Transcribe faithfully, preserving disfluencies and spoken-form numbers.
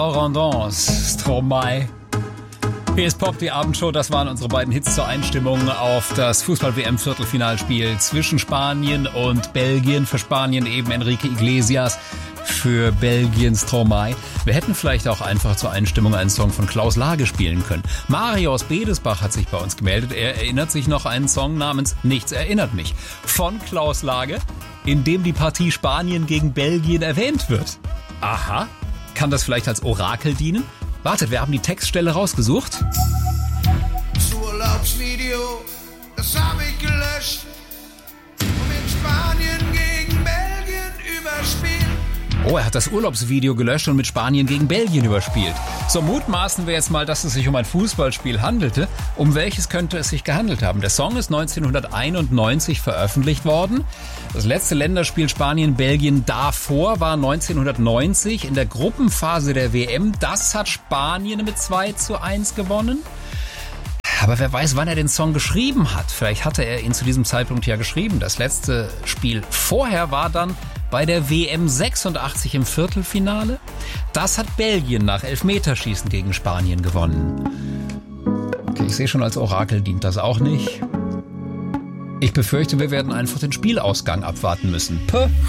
Orandons, Stromae. Hier ist Pop, die Abendshow. Das waren unsere beiden Hits zur Einstimmung auf das Fußball-W M-Viertelfinalspiel zwischen Spanien und Belgien. Für Spanien eben Enrique Iglesias, für Belgien Stromae. Wir hätten vielleicht auch einfach zur Einstimmung einen Song von Klaus Lage spielen können. Mario aus Bedesbach hat sich bei uns gemeldet. Er erinnert sich noch einen Song namens Nichts erinnert mich von Klaus Lage, in dem die Partie Spanien gegen Belgien erwähnt wird. Aha, kann das vielleicht als Orakel dienen? Wartet, wir haben die Textstelle rausgesucht. Das Urlaubsvideo, das habe ich gelöscht und in Spanien gegen Belgien überspielt. Oh, er hat das Urlaubsvideo gelöscht und mit Spanien gegen Belgien überspielt. So mutmaßen wir jetzt mal, dass es sich um ein Fußballspiel handelte. Um welches könnte es sich gehandelt haben? Der Song ist neunzehnhunderteinundneunzig veröffentlicht worden. Das letzte Länderspiel Spanien-Belgien davor war neunzehnhundertneunzig in der Gruppenphase der W M. Das hat Spanien mit zwei zu eins gewonnen. Aber wer weiß, wann er den Song geschrieben hat. Vielleicht hatte er ihn zu diesem Zeitpunkt ja geschrieben. Das letzte Spiel vorher war dann bei der W M sechsundachtzig im Viertelfinale. Das hat Belgien nach Elfmeterschießen gegen Spanien gewonnen. Okay, ich sehe schon, als Orakel dient das auch nicht. Ich befürchte, wir werden einfach den Spielausgang abwarten müssen. Puh.